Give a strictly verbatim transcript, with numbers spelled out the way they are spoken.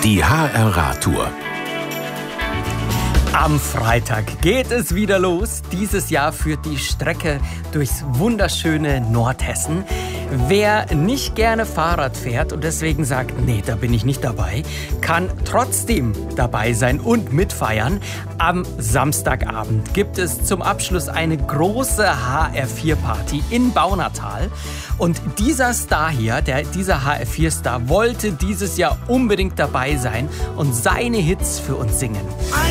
Die H R-Radtour. Am Freitag geht es wieder los. Dieses Jahr führt die Strecke durchs wunderschöne Nordhessen. Wer nicht gerne Fahrrad fährt und deswegen sagt, nee, da bin ich nicht dabei, kann trotzdem dabei sein und mitfeiern. Am Samstagabend gibt es zum Abschluss eine große H R vier Party in Baunatal. Und dieser Star hier, der, dieser H R vier Star, wollte dieses Jahr unbedingt dabei sein und seine Hits für uns singen.